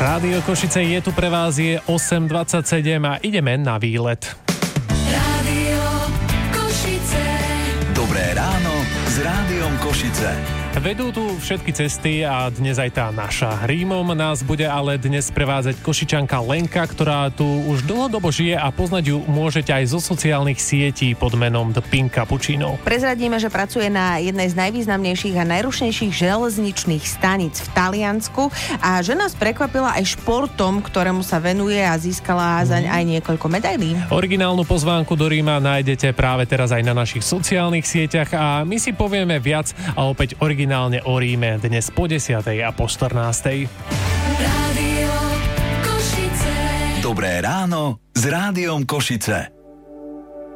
Rádio Košice je tu pre vás, je 8:27 a ideme na výlet. Rádio Košice. Dobré ráno s Rádiom Košice. Vedú tu všetky cesty a dnes aj tá naša. Rímom nás bude ale dnes prevádzať Košičanka Lenka, ktorá tu už dlhodobo žije a poznať ju môžete aj zo sociálnych sietí pod menom The Pink Cappuccino. Prezradíme, že pracuje na jednej z najvýznamnejších a najrušnejších železničných staníc v Taliansku a že nás prekvapila aj športom, ktorému sa venuje a získala zaň aj niekoľko medailí. Originálnu pozvánku do Ríma nájdete práve teraz aj na našich sociálnych sieťach a my si povieme viac a opäť originálne o Ríme dnes po 10. a po 14. Rádio Košice. Dobré ráno s Rádiom Košice.